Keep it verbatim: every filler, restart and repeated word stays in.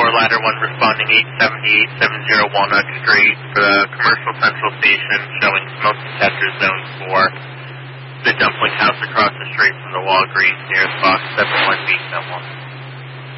ladder one responding eight seventy-eight seven oh Walnut Street for the commercial central station showing smoke detector zone four. The dumpling house across the street from the Walgreens near box seven one B seven one.